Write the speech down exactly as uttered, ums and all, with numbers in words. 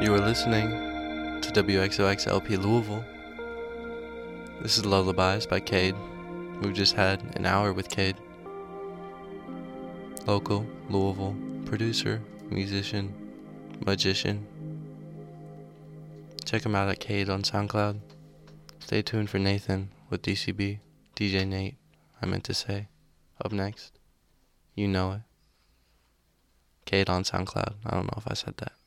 You are listening to W X O X L P Louisville. This is Lullabies by Cade. We've just had an hour with Cade. Local, Louisville, producer, musician, magician. Check him out at Cade on SoundCloud. Stay tuned for Nathan with D C B, D J Nate, I meant to say. Up next, you know it. Cade on SoundCloud. I don't know if I said that.